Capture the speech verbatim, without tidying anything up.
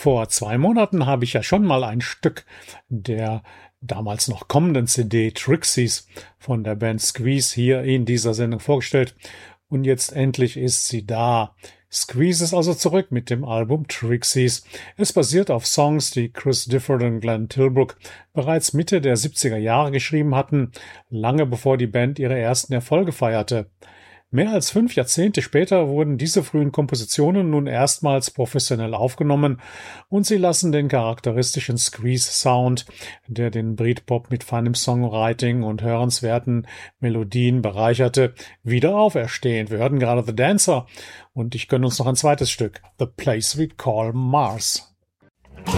Vor zwei Monaten habe ich ja schon mal ein Stück der damals noch kommenden C D Trixies von der Band Squeeze hier in dieser Sendung vorgestellt. Und jetzt endlich ist sie da. Squeeze ist also zurück mit dem Album Trixies. Es basiert auf Songs, die Chris Difford und Glenn Tilbrook bereits Mitte der siebziger Jahre geschrieben hatten, lange bevor die Band ihre ersten Erfolge feierte. Mehr als fünf Jahrzehnte später wurden diese frühen Kompositionen nun erstmals professionell aufgenommen und sie lassen den charakteristischen Squeeze-Sound, der den Britpop mit feinem Songwriting und hörenswerten Melodien bereicherte, wieder auferstehen. Wir hörten gerade The Dancer und ich gönne uns noch ein zweites Stück, The Place We Call Mars.